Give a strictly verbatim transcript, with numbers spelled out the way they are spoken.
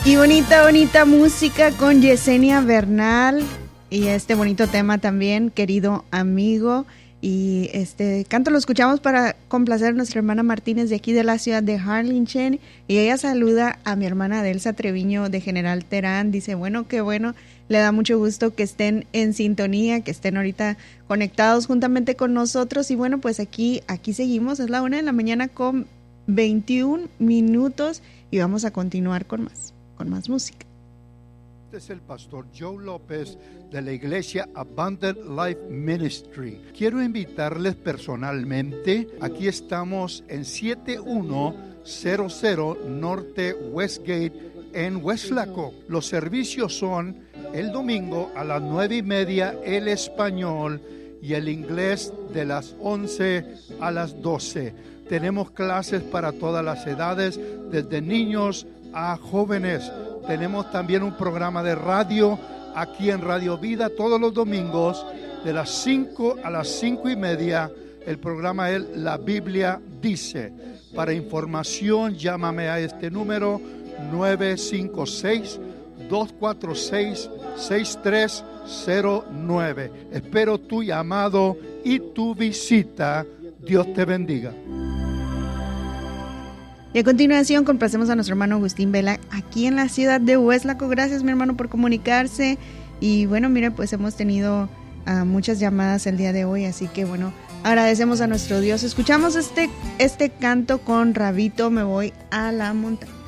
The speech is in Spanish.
Y bonita, bonita música con Yesenia Bernal y este bonito tema también, Querido Amigo. Y este canto lo escuchamos para complacer a nuestra hermana Martínez de aquí de la ciudad de Harlingen. Y ella saluda a mi hermana Delsa Treviño de General Terán. Dice, bueno, qué bueno, le da mucho gusto que estén en sintonía, que estén ahorita conectados juntamente con nosotros. Y bueno, pues aquí, aquí seguimos, es la una de la mañana con veintiún minutos y vamos a continuar con más, con más música. Este es el pastor Joe López de la iglesia Abundant Life Ministry. Quiero invitarles personalmente. Aquí estamos en siete uno cero cero Norte Westgate en Weslaco. Los servicios son el domingo a las nueve y media el español y el inglés de las once a las doce. Tenemos clases para todas las edades, desde niños a jóvenes. Tenemos también un programa de radio aquí en Radio Vida todos los domingos de las cinco a las cinco y media. El programa es La Biblia Dice. Para información, llámame a este número nueve cinco seis, dos cuatro seis, seis tres cero nueve. Espero tu llamado y tu visita. Dios te bendiga. Y a continuación complacemos a nuestro hermano Agustín Vela aquí en la ciudad de Weslaco. Gracias, mi hermano, por comunicarse. Y bueno, mire, pues hemos tenido uh, muchas llamadas el día de hoy, así que bueno, agradecemos a nuestro Dios. Escuchamos este, este canto con Rabito, Me Voy a la Montaña.